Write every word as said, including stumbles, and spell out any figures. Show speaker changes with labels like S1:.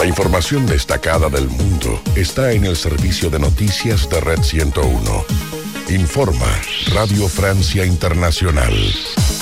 S1: La información destacada del mundo está en el servicio de noticias de Red ciento uno. Informa Radio Francia Internacional.